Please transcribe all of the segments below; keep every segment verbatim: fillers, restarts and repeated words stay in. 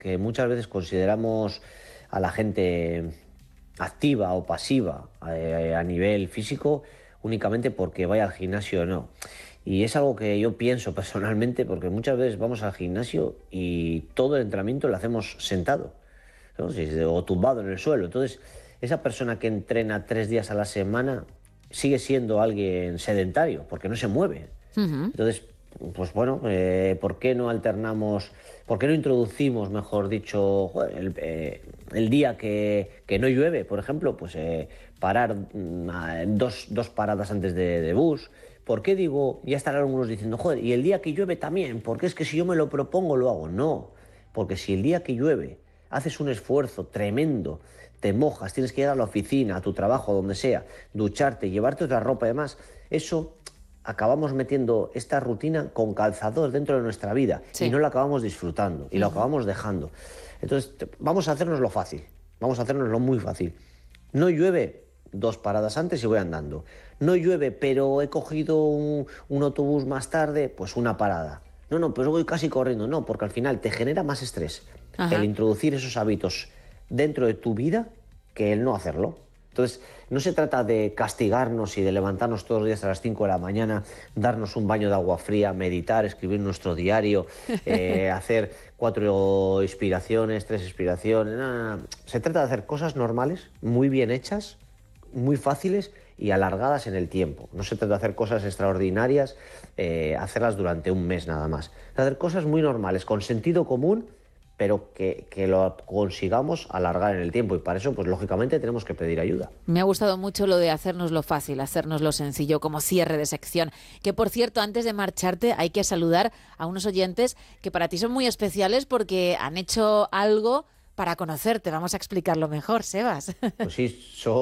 que muchas veces consideramos a la gente activa o pasiva eh, a nivel físico únicamente porque vaya al gimnasio o no. Y es algo que yo pienso personalmente, porque muchas veces vamos al gimnasio y todo el entrenamiento lo hacemos sentado, ¿no? O tumbado en el suelo. Entonces, esa persona que entrena tres días a la semana sigue siendo alguien sedentario, porque no se mueve. Uh-huh. Entonces, pues bueno, eh, ¿por qué no alternamos, por qué no introducimos, mejor dicho, joder, el, eh, el día que, que no llueve, por ejemplo, pues eh, parar mm, dos, dos paradas antes de, de bus? ¿Por qué digo, ya estarán algunos diciendo, joder, y el día que llueve también? Porque es que si yo me lo propongo, lo hago. No, porque si el día que llueve haces un esfuerzo tremendo, te mojas, tienes que ir a la oficina, a tu trabajo, donde sea, ducharte, llevarte otra ropa y demás, eso acabamos metiendo esta rutina con calzador dentro de nuestra vida Sí. y no la acabamos disfrutando y lo acabamos dejando. Entonces, te- vamos a hacernos lo fácil, vamos a hacernos lo muy fácil. No llueve, dos paradas antes y voy andando. No llueve, pero he cogido un, un autobús más tarde, pues una parada. No, no, pues voy casi corriendo. No, porque al final te genera más estrés Ajá. el introducir esos hábitos dentro de tu vida que el no hacerlo. Entonces, no se trata de castigarnos y de levantarnos todos los días a las cinco de la mañana, darnos un baño de agua fría, meditar, escribir nuestro diario, eh, hacer cuatro inspiraciones, tres expiraciones. No, no, no. Se trata de hacer cosas normales, muy bien hechas, muy fáciles y alargadas en el tiempo. No se trata de hacer cosas extraordinarias, eh, hacerlas durante un mes nada más. De hacer cosas muy normales, con sentido común, pero que, que lo consigamos alargar en el tiempo. Y para eso, pues lógicamente, tenemos que pedir ayuda. Me ha gustado mucho lo de hacernoslo fácil, hacernoslo sencillo como cierre de sección. Que, por cierto, antes de marcharte hay que saludar a unos oyentes que para ti son muy especiales porque han hecho algo para conocerte. Vamos a explicarlo mejor, Sebas. Pues sí,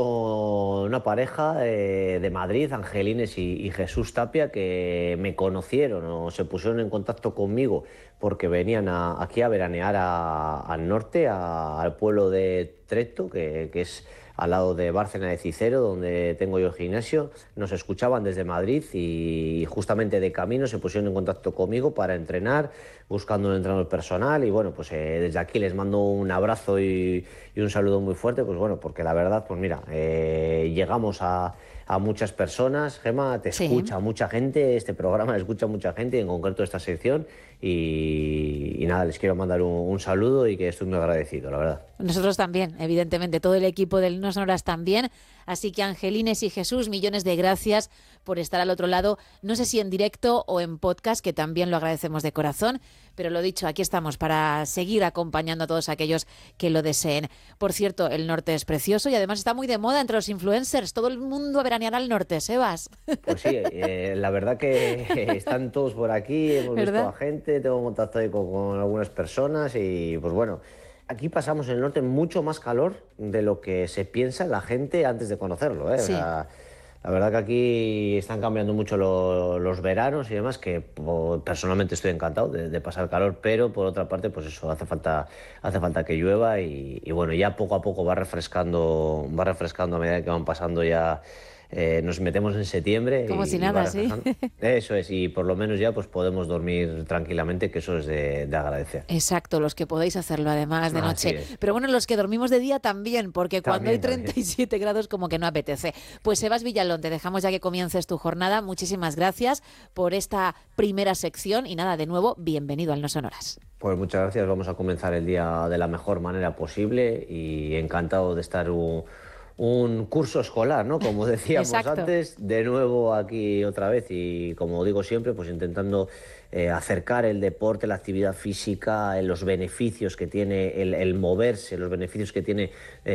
son una pareja eh, de Madrid, Angelines y, y Jesús Tapia, que me conocieron o se pusieron en contacto conmigo porque venían a- aquí a veranear a- al norte, a- al pueblo de Treto, que, que es al lado de Bárcena de Cicero, donde tengo yo el gimnasio. Nos escuchaban desde Madrid y justamente de camino se pusieron en contacto conmigo para entrenar, buscando un entrenador personal. Y bueno, pues eh, desde aquí les mando un abrazo y, y un saludo muy fuerte, pues bueno, porque la verdad, pues mira, eh, llegamos a, a muchas personas. Gema, te Sí. escucha mucha gente, este programa le escucha mucha gente, en concreto esta sección. Y, y nada, les quiero mandar un, un saludo y que estoy muy agradecido, la verdad. Nosotros también, evidentemente, todo el equipo del No Sonoras también. Así que Angelines y Jesús, millones de gracias por estar al otro lado, no sé si en directo o en podcast, que también lo agradecemos de corazón, pero lo dicho, aquí estamos para seguir acompañando a todos aquellos que lo deseen. Por cierto, el norte es precioso y además está muy de moda entre los influencers, todo el mundo a veranear al norte, Sebas. Pues sí, eh, la verdad que están todos por aquí, hemos ¿Verdad? visto a gente, tengo contacto ahí con, con algunas personas y pues bueno, aquí pasamos en el norte mucho más calor de lo que se piensa la gente antes de conocerlo, ¿eh? Sí. O sea, la verdad que aquí están cambiando mucho lo- los veranos y demás, que po- personalmente estoy encantado de, de pasar calor, pero por otra parte, pues eso, hace falta, hace falta que llueva y, y bueno, ya poco a poco va refrescando, va refrescando a medida que van pasando ya. Eh, nos metemos en septiembre Como y, si y va nada, sí. refrescando. Eso es, y por lo menos ya pues podemos dormir tranquilamente, que eso es de, de agradecer. Exacto, los que podéis hacerlo además de Así noche. es. Pero bueno, los que dormimos de día también, porque cuando hay También, treinta y siete grados como que no apetece. Pues Sebas Villalón, te dejamos ya que comiences tu jornada. Muchísimas gracias por esta primera sección y nada, de nuevo, bienvenido al No Sonoras. Pues muchas gracias, vamos a comenzar el día de la mejor manera posible y encantado de estar un, un curso escolar, ¿no? Como decíamos Exacto. antes, de nuevo aquí otra vez y como digo siempre, pues intentando eh, acercar el deporte, la actividad física, eh, los beneficios que tiene el, el moverse, los beneficios que tiene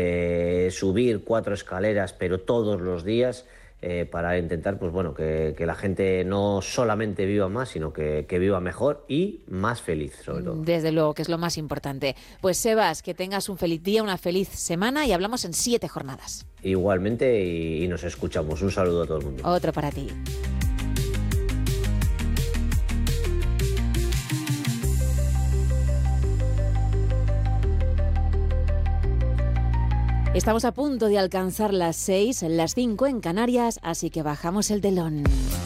eh, subir cuatro escaleras, pero todos los días. Eh, para intentar pues bueno, que, que la gente no solamente viva más, sino que, que viva mejor y más feliz, sobre todo. Desde luego, que es lo más importante. Pues Sebas, que tengas un feliz día, una feliz semana y hablamos en siete jornadas. Igualmente y, y nos escuchamos. Un saludo a todo el mundo. Otro para ti. Estamos a punto de alcanzar las seis, las cinco en Canarias, así que bajamos el telón.